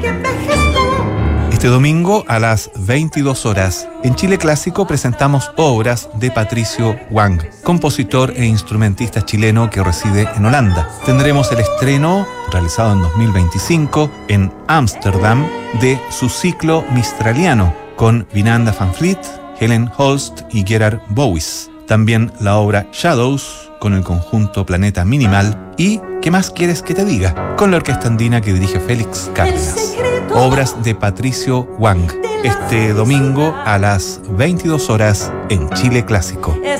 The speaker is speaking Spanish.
Este domingo a las 22 horas, en Chile Clásico presentamos obras de Patricio Wang, compositor e instrumentista chileno que reside en Holanda. Tendremos el estreno, realizado en 2025, en Ámsterdam, de su ciclo mistraliano, con Winanda van Vliet, Helen Holst y Gerard Bowis. También la obra Shadows, con el conjunto Planeta Minimal, y ¿Qué más quieres que te diga?, con la orquesta andina que dirige Félix Cárdenas. Obras de Patricio Wang, este domingo a las 22 horas en Chile Clásico.